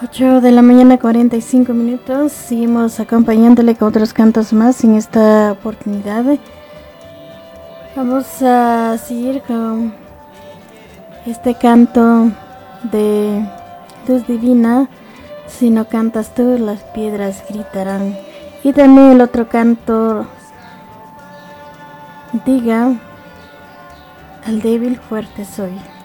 8 de la mañana 45 minutos. Seguimos acompañándole con otros cantos más en esta oportunidad. Vamos a seguir con este canto de Luz Divina. Si no cantas tú, las piedras gritarán. Y también el otro canto, Diga al débil fuerte soy.